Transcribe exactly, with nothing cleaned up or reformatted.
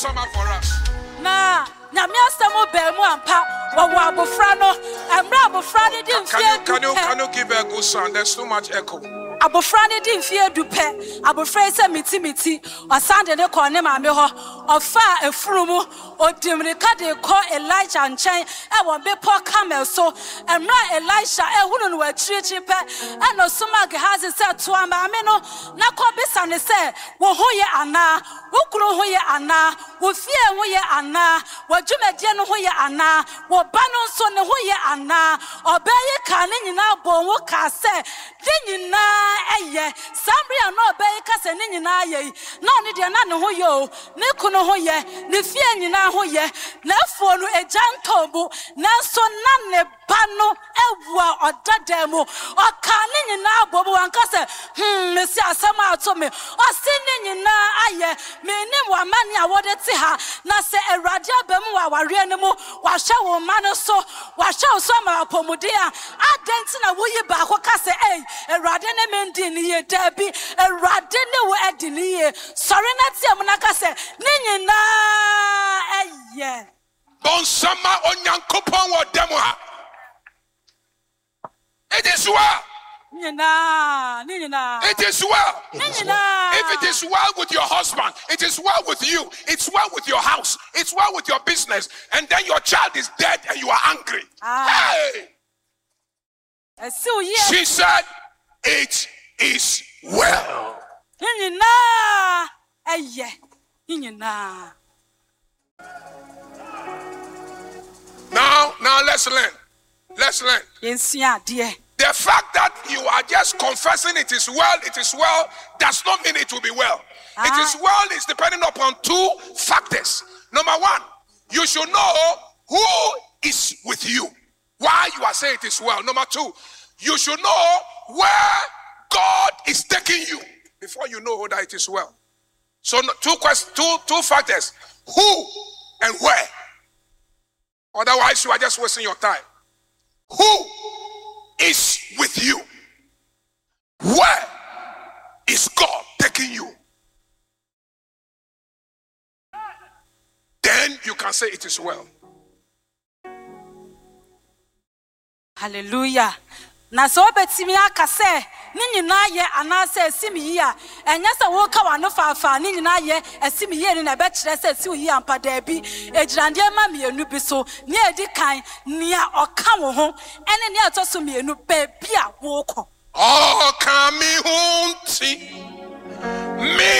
Summer for us. Na na me asamo be mu ampa wo wo abofra no emra abofra ne di mfie Can you can you give a good sound? There's too much echo. abofra ne di mfie dupe abofra se miti miti osande ne ko ne maame ho ofa efurumu odimrika de ko Elijah nchen e wo be po camel so emra Elisha e hunu no achirichi pe e no suma Gehazi se to maame no na ko bisa ne se wo ho ye ana ukuru ho ye ana wo fie ho ye ana wo dwumadie no ho ye ana wo ba no so ne ho ye ana obaye ka ne nyina bo wo ka se de nyina eye sambria no obaye ka se ne nyina ye na oni de na ne ho ye o ne kuno ho ye ne fie nyina ho ye na fo no ejantobu na so na ne ba no ewa odadam o ka ne nyina bo bo anka se hm me si asama ato me o si ne nyina aye me nim wa mani awode ti ha na se Awurade abam wa ware ne mu wa hye wo ma no so wa hye so ma apomudi a adenti na wo yi ba ko ka se eh Awurade ne mendi ni ye dabi Awurade ne wo edi ni ye sori na ti am na ka se ne nyina eye Bon sama onyankopon wo dem ha. It is well. Nina, Nina. It is well. Nina. If it is well with your husband, it is well with you. It's well with your house. It's well with your business. And then your child is dead and you are angry. Ah. Hey! So yes. She said, it is well. Nina. Aye. Nina. Now, now let's learn. Let's learn. Yes, yeah, dear. The fact that you are just confessing it is well, it is well, does not mean it will be well. Ah. It is well is depending upon two factors. Number one, you should know who is with you. Why you are saying it is well. Number two, you should know where God is taking you before you know that it is well. So two questions, two, two factors. Who and where. Otherwise, you are just wasting your time. Who is with you? Where is God taking you? Then you can say it is well. Hallelujah. Na so betimi aka se ni nyina ye anase asimi yi a enya se wo ka wa no faafa ni nyina ye asimi ye ni na be kire se si yi ampa da bi ejirande ma mienu bi so ni edi kan ni a oka wo ho ene ni atoso mienu ba bi a wo ko Oh, kami hunti. Me